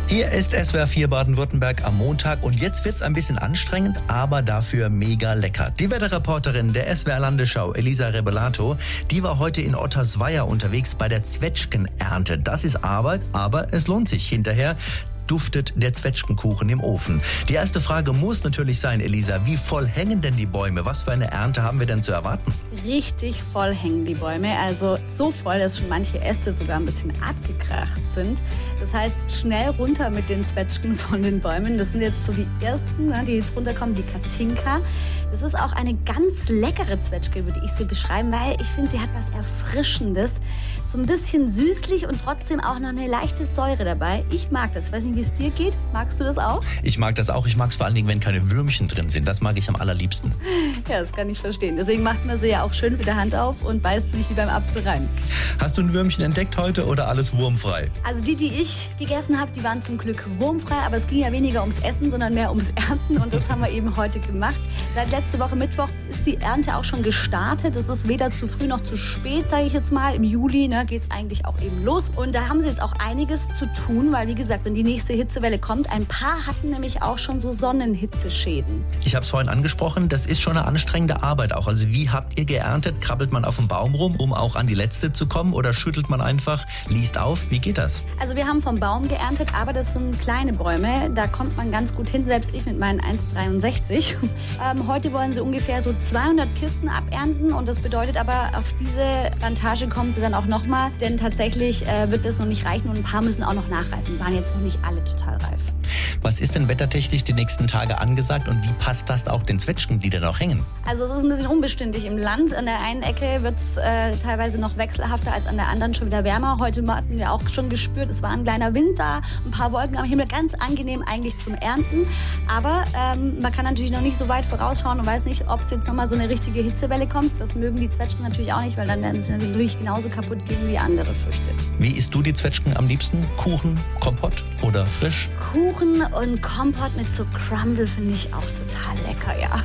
Hier ist SWR 4 Baden-Württemberg am Montag und jetzt wird's ein bisschen anstrengend, aber dafür mega lecker. Die Wetterreporterin der SWR Landesschau, Elisa Rebelato, die war heute in Ottersweier unterwegs bei der Zwetschgenernte. Das ist Arbeit, aber es lohnt sich. Hinterher duftet der Zwetschgenkuchen im Ofen. Die erste Frage muss natürlich sein, Elisa, wie voll hängen denn die Bäume? Was für eine Ernte haben wir denn zu erwarten? Richtig voll hängen die Bäume, also so voll, dass schon manche Äste sogar ein bisschen abgekracht sind. Das heißt, schnell runter mit den Zwetschgen von den Bäumen. Das sind jetzt so die ersten, die jetzt runterkommen, die Katinka. Das ist auch eine ganz leckere Zwetschge, würde ich sie beschreiben, weil ich finde, sie hat was Erfrischendes. So ein bisschen süßlich und trotzdem auch noch eine leichte Säure dabei. Ich mag das. Weiß nicht, wie es dir geht. Magst du das auch? Ich mag das auch. Ich mag es vor allen Dingen, wenn keine Würmchen drin sind. Das mag ich am allerliebsten. Ja, das kann ich verstehen. Deswegen macht man sie ja auch schön mit der Hand auf und beißt nicht wie beim Apfel rein. Hast du ein Würmchen entdeckt heute oder alles wurmfrei? Also die ich gegessen habe, die waren zum Glück wurmfrei. Aber es ging ja weniger ums Essen, sondern mehr ums Ernten. Und das haben wir eben heute gemacht. Seit letzte Woche Mittwoch ist die Ernte auch schon gestartet. Es ist weder zu früh noch zu spät, sage ich jetzt mal. Im Juli geht es eigentlich auch eben los. Und da haben sie jetzt auch einiges zu tun, weil wie gesagt, wenn die nächste Hitzewelle kommt, ein paar hatten nämlich auch schon so Sonnenhitzeschäden. Ich habe es vorhin angesprochen, das ist schon eine anstrengende Arbeit auch. Also wie habt ihr geerntet? Krabbelt man auf dem Baum rum, um auch an die letzte zu kommen? Oder schüttelt man einfach, liest auf? Wie geht das? Also wir haben vom Baum geerntet, aber das sind kleine Bäume. Da kommt man ganz gut hin, selbst ich mit meinen 1,63. Heute wollen sie ungefähr so 200 Kisten abernten und das bedeutet aber, auf diese Plantage kommen sie dann auch nochmal, denn tatsächlich wird das noch nicht reichen und ein paar müssen auch noch nachreifen. Waren jetzt noch nicht alle total reif. Was ist denn wettertechnisch die nächsten Tage angesagt und wie passt das auch den Zwetschgen, die da noch hängen? Also es ist ein bisschen unbeständig im Land. An der einen Ecke wird es teilweise noch wechselhafter, als an der anderen schon wieder wärmer. Heute hatten wir auch schon gespürt, es war ein kleiner Wind da, ein paar Wolken am Himmel, ganz angenehm eigentlich zum Ernten. Aber man kann natürlich noch nicht so weit vorausschauen und weiß nicht, ob es jetzt nochmal so eine richtige Hitzewelle kommt. Das mögen die Zwetschgen natürlich auch nicht, weil dann werden sie natürlich genauso kaputt gehen wie andere Früchte. Wie isst du die Zwetschgen am liebsten? Kuchen, Kompott oder frisch? Kuchen und Kompott mit so Crumble finde ich auch total lecker, ja.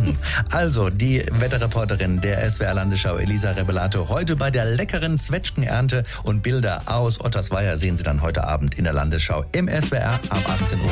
Also, die Wetterreporterin der SWR Landesschau, Elisa Rebelato, heute bei der leckeren Zwetschgenernte und Bilder aus Ottersweier sehen Sie dann heute Abend in der Landesschau im SWR ab 18 Uhr.